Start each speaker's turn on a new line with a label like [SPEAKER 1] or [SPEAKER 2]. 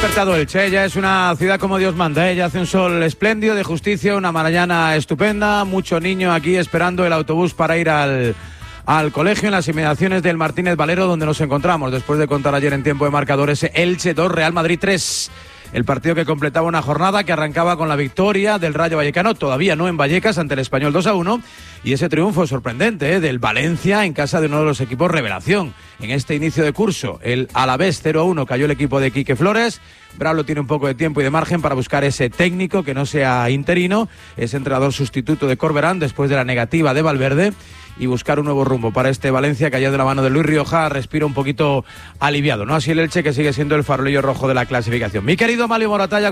[SPEAKER 1] despertado Elche, ya es una ciudad como Dios manda, ya hace un sol espléndido, de justicia, una mañana estupenda, mucho niño aquí esperando el autobús para ir al colegio en las inmediaciones del Martínez Valero, donde nos encontramos después de contar ayer en tiempo de marcadores Elche 2, Real Madrid 3. El partido que completaba una jornada que arrancaba con la victoria del Rayo Vallecano, todavía no en Vallecas, ante el Español 2-1, y ese triunfo sorprendente del Valencia en casa de uno de los equipos revelación en este inicio de curso. El Alavés 0-1 cayó el equipo de Quique Flores. Bravo tiene un poco de tiempo y de margen para buscar ese técnico que no sea interino, ese entrenador sustituto de Corberán después de la negativa de Valverde, y buscar un nuevo rumbo para este Valencia que allá de la mano de Luis Rioja respira un poquito aliviado, ¿no? Así el Elche, que sigue siendo el farolillo rojo de la clasificación. Mi querido Mario Moratalla.